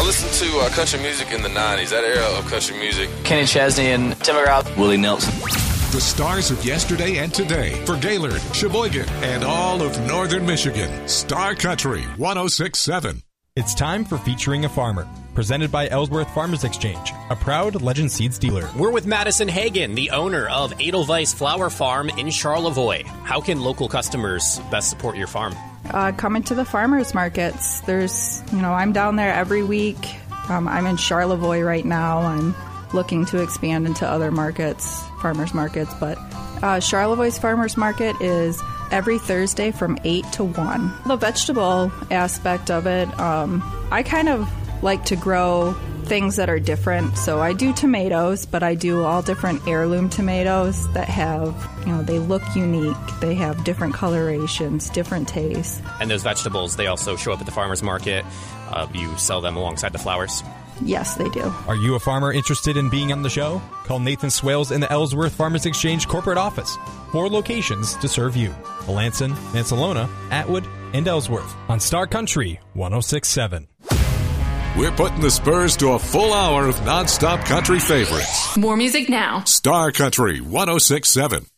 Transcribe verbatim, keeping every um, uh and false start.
I listened to uh, country music in the nineties, that era of country music. Kenny Chesney and Tim McGraw. Willie Nelson. The stars of yesterday and today for Gaylord, Sheboygan, and all of northern Michigan. Star Country one oh six point seven. It's time for Featuring a Farmer, presented by Ellsworth Farmers Exchange, a proud Legend Seeds dealer. We're with Madison Hagen, the owner of Edelweiss Flower Farm in Charlevoix. How can local customers best support your farm? Uh, coming to the farmers markets. There's, you know, I'm down there every week. Um, I'm in Charlevoix right now. I'm looking to expand into other markets, farmers markets, but uh, Charlevoix's farmers market is every Thursday from eight to one. The vegetable aspect of it, um, I kind of like to grow things that are different. So I do tomatoes, but I do all different heirloom tomatoes that have, you know, they look unique. They have different colorations, different tastes. And those vegetables, they also show up at the farmer's market. Uh, you sell them alongside the flowers? Yes, they do. Are you a farmer interested in being on the show? Call Nathan Swales in the Ellsworth Farmers Exchange corporate office. Four locations to serve you: Melanson, Mansalona, Atwood, and Ellsworth on Star Country one oh six point seven. We're putting the spurs to a full hour of nonstop country favorites. More music now. Star Country one oh six point seven.